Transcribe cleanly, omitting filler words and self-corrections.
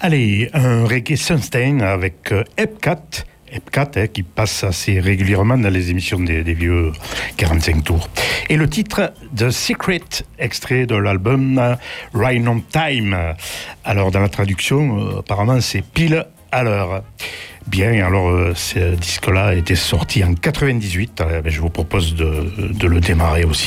Allez, un reggae Sunstein avec Epcat. Epcat, qui passe assez régulièrement dans les émissions des vieux 45 tours. Et le titre The Secret, extrait de l'album Right on Time. Alors, dans la traduction, apparemment, c'est pile à l'heure. Bien, alors ce disque-là a été sorti en 98. Je vous propose de le démarrer aussi.